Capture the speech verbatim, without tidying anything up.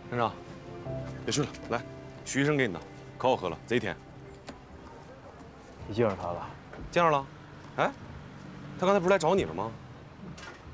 院长，别去了，来，徐医生给你的，可好喝了，贼甜。 你见着他了？ 见着了。哎，他刚才不是来找你了吗？